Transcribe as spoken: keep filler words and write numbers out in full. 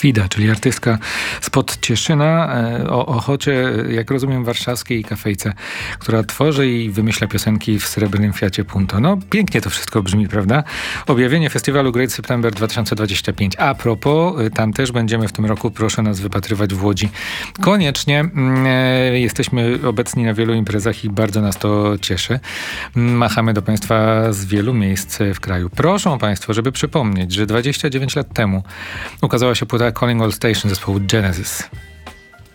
Kwida, czyli artystka spod Cieszyna o Ochocie, jak rozumiem, warszawskiej kafejce, która tworzy i wymyśla piosenki w srebrnym Fiacie Punto. No pięknie to wszystko brzmi, prawda? Objawienie festiwalu Great September dwa tysiące dwudziesty piąty. A propos, tam też będziemy w tym roku, proszę nas wypatrywać w Łodzi. Koniecznie. E, jesteśmy obecni na wielu imprezach i bardzo nas to cieszy. Machamy do Państwa z wielu miejsc w kraju. Proszę Państwa, żeby przypomnieć, że dwadzieścia dziewięć lat temu ukazała się płyta Calling All Station zespołu Genesis.